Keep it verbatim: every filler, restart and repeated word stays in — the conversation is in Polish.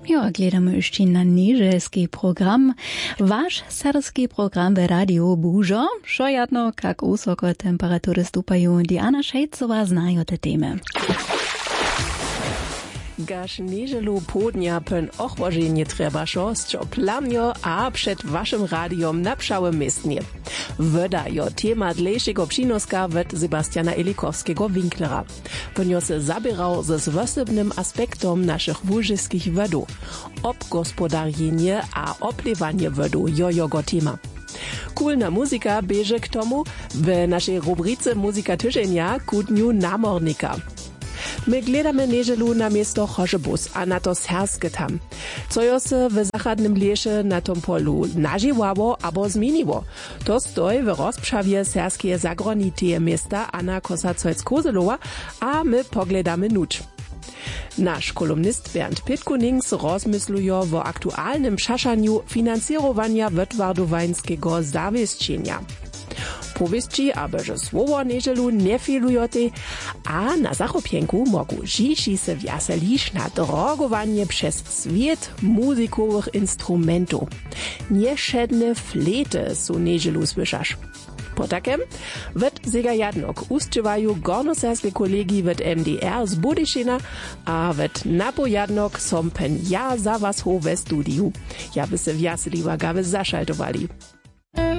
Jo, a gledamy ještě na niželský program. Váš serbský program v rádiu Bužo, šojadno, kak usoko temperatury stupajú. Diana Šejcová znajo te témy. Gaš nieželu południa pen ochłożenie trzeba szoscio plamio a przed waszym radiom na pszałym miestnie. Wyda jo tema dlejszego przynoska wet Sebastiana Elikowskiego Winklera. Ponio se zabierał ze zwosebnym aspektom naszych wóżyskich wodów. Obgospodarjenie a oplewanie wodu jojogo tema. Kulna muzika bieže k tomu w naszej rubryce Muzika tyżenia ku dniu namornika. My gledamy nieżelu na miesto Chorzebus, a na to serskie tam. Co jo se w zachodnym lesie na tom polu nażywało albo zmieniło. To stoi w rozprzawie serskie zagroniteje miasta Anna Kosacoic-Kozelowa, a my pogledamy nuć. Nasz kolumnist Bernd Pitkunings rozmysluje o aktualnym przaszaniu finansowania wytwardowańskiego zawieszczenia. Powieści, aby że słowo nieżelu nie filujote, a na zachopienku mogą dziś se wjaselić na drogowanie przez świat muzykowych instrumentów. Nieszedne flety są nieżelu słyszasz. Po takem wet Sega Jadnok ustrzywają gornoserskie kolegi wet M D R z Budyszina, a wet Napo Jadnok są pen ja za was ho we studiu. Ja by se wjaseliwa gawe zaszaltowali.